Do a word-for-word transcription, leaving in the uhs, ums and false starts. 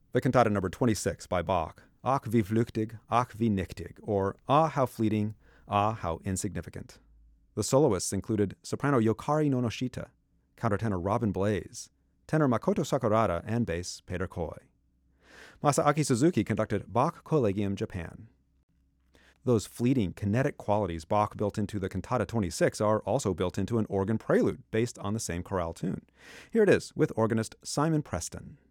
The cantata number twenty-six by Bach, Ach wie flüchtig, ach wie nichtig, or Ah, how fleeting, ah, how insignificant. The soloists included soprano Yokari Nonoshita, countertenor Robin Blaze, tenor Makoto Sakurada, and bass Peter Koi. Masaaki Suzuki conducted Bach Collegium Japan. Those fleeting, kinetic qualities Bach built into the Cantata twenty-six are also built into an organ prelude based on the same chorale tune. Here it is with organist Simon Preston.